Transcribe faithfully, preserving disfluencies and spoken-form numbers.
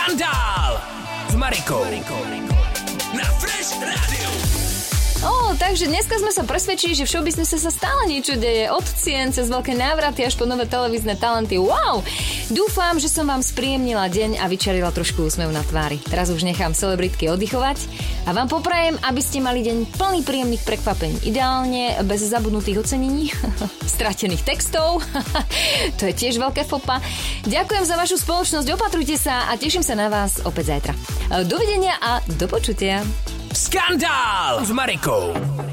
Skandál s Marikou na Fresh Rádiu. Ó, takže dneska sme sa presvedčili, že v showbiznise sa stále niečo deje. Od cien cez veľké návraty až po nové televízne talenty. Wow! Dúfam, že som vám spríjemnila deň a vyčarila trošku úsmev na tvári. Teraz už nechám celebritky oddychovať a vám poprajem, aby ste mali deň plný príjemných prekvapení. Ideálne bez zabudnutých ocenení, stratených textov. To je tiež veľké fopa. Ďakujem za vašu spoločnosť, opatrujte sa a teším sa na vás opäť zajtra. Dovidenia a do počutia. Skandál s Marikou.